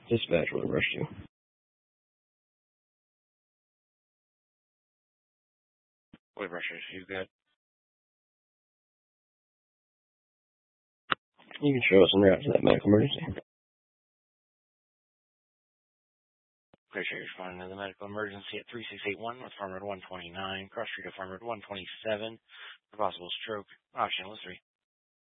Dispatch will rush you. What rushes you got? You can show us en route to that medical emergency. Appreciate you responding to the medical emergency at 3681 North Farm Road 129, Cross Street of Farm Road 127, for possible stroke. Option was 3.